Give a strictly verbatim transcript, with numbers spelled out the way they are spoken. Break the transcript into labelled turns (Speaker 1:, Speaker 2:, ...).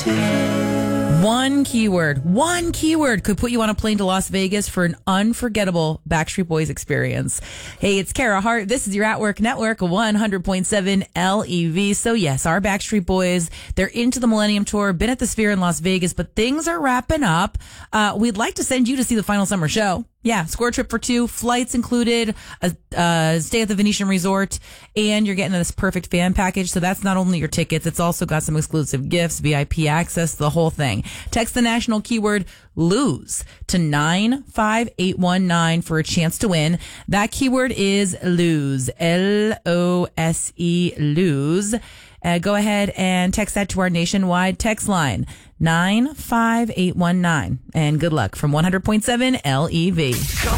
Speaker 1: One keyword, one keyword could put you on a plane to Las Vegas for an unforgettable Backstreet Boys experience. Hey, it's Kara Hart. This is your At Work Network, one hundred point seven L E V. So yes, our Backstreet Boys, they're into the Millennium Tour, been at the Sphere in Las Vegas, but things are wrapping up. Uh, we'd like to send you to see the final summer show. Yeah, score trip for two, flights included, a uh, stay at the Venetian Resort, and you're getting this perfect fan package. So that's not only your tickets, it's also got some exclusive gifts, V I P access, the whole thing. Text the national keyword lose to nine five eight one nine for a chance to win. That keyword is lose, L O S E, lose. Uh, go ahead and text that to our nationwide text line, nine five eight one nine. And good luck from one hundred point seven L E V.